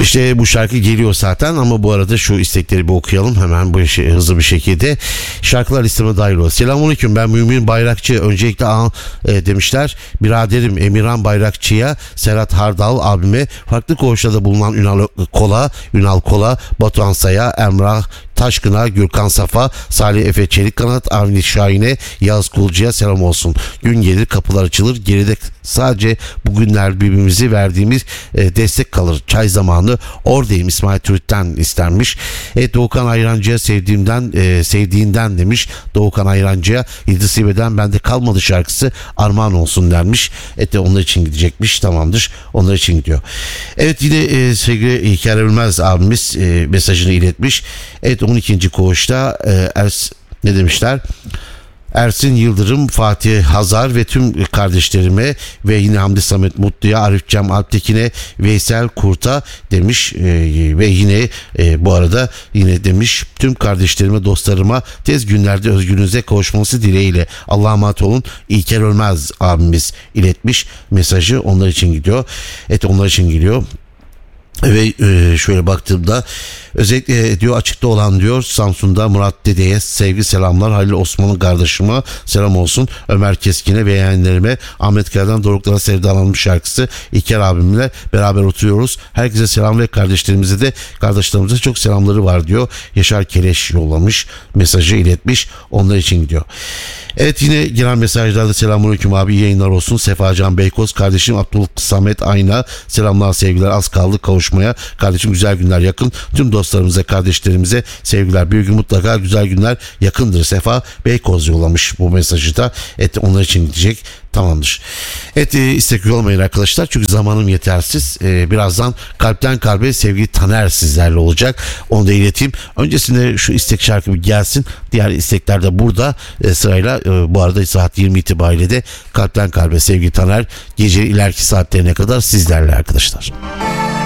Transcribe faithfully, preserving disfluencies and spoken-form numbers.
İşte bu şarkı geliyor zaten ama bu arada şu istekleri bir okuyalım hemen bu işi hızlı bir şekilde. Şarkılar listeme dahil ol. Selamünaleyküm, ben Mümin Bayrakçı. Öncelikle a, e, demişler biraderim Emirhan Bayrakçı'ya, Serhat Hardal abime, farklı koğuşlarda bulunan Ünal Kola, Ünal Kola, Batuhan Say'a, Emrah Taşkın'a, Gürkan Safa, Salih Efe Çelikkanat, Avni Şahin'e, Yağız Kulcu'ya selam olsun. Gün gelir kapılar açılır. Geride sadece bugünler birbirimizi verdiğimiz e, destek kalır. Çay zamanı oradayım İsmail Türk'ten istenmiş. Evet, Doğukan Ayrancı'ya sevdiğimden e, sevdiğinden demiş. Doğukan Ayrancı'ya Yıldız Silbe'den bende kalmadı şarkısı armağan olsun denmiş. Evet de onlar için gidecekmiş. Tamamdır. Onlar için gidiyor. Evet, yine e, sevgili İlker Ölmez abimiz e, mesajını iletmiş. Evet, on ikinci koğuşta e, Ers, ne demişler? Ersin Yıldırım, Fatih Hazar ve tüm kardeşlerime ve yine Hamdi Samet Mutlu'ya, Arif Cem Alptekin'e, Veysel Kurt'a demiş e, ve yine e, bu arada yine demiş tüm kardeşlerime, dostlarıma tez günlerde özgürlüğünüze kavuşması dileğiyle Allah'a emanet olun. İlker Ölmez abimiz iletmiş mesajı, onlar için gidiyor. Evet, onlar için gidiyor. Ve e, şöyle baktığımda özellikle diyor açıkta olan diyor Samsun'da Murat Dede'ye sevgi selamlar, Halil Osman'ın kardeşime selam olsun, Ömer Keskin'e ve yeğenlerime, Ahmet Kaya'dan Doruklara Sevdalanmış şarkısı, İlker abimle beraber oturuyoruz. Herkese selam ve kardeşlerimize de kardeşlerimize çok selamları var diyor. Yaşar Keleş yollamış mesajı iletmiş, onlar için gidiyor. Evet, yine gelen mesajlarda selamünaleyküm abi, yayınlar olsun. Sefacan Beykoz, kardeşim Abdül Samet Ayna, selamlar sevgiler, az kaldı kavuşmaya, kardeşim güzel günler yakın, tüm dostlarımıza kardeşlerimize sevgiler, bir gün mutlaka güzel günler yakındır. Sefa Beykoz yollamış bu mesajı da. Evet, onlar için gidecek. Tamamdır. Evet, e, istek olmayın arkadaşlar çünkü zamanım yetersiz. E, birazdan kalpten kalbe sevgili Taner sizlerle olacak. Onu da ileteyim. Öncesinde şu istek şarkı bir gelsin. Diğer istekler de burada e, sırayla. E, bu arada saat yirmi itibariyle de kalpten kalbe sevgili Taner gece ileriki saatlerine kadar sizlerle arkadaşlar.